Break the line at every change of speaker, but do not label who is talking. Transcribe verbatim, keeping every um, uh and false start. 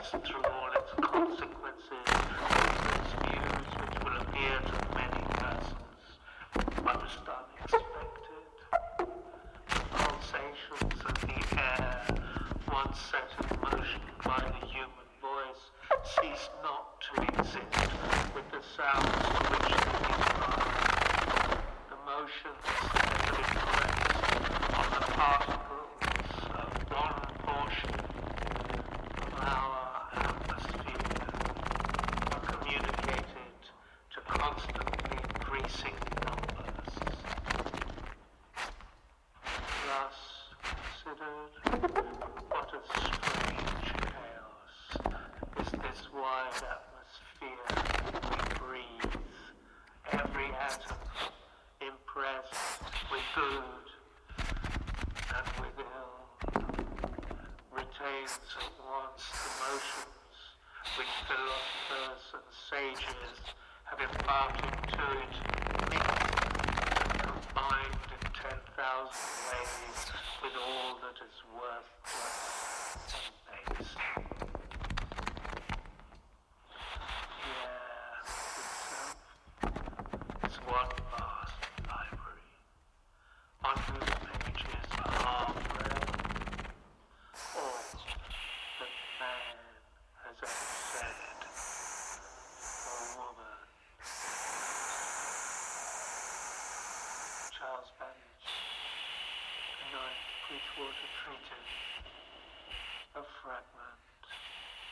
universe through all its consequences, its views which will appear to many persons most unexpected. The pulsations of the air, once set in motion by the human voice, cease not to exist with the sounds to which they respond. The motions steadily press on the particles of one portion of our atmosphere are communicated to constantly increasing numbers. Thus considered, what a strange chaos is this wide atmosphere we breathe, every atom impressed with good and with ill, retains at once the motions which philosophers and sages have imparted to it, mixed and combined in ten thousand ways with all that is worthless and base. It's one vast library, on whose pages are read all that man has ever said, or woman. Charles Babbage, The Ninth Bridgewater Treatise, a fragment.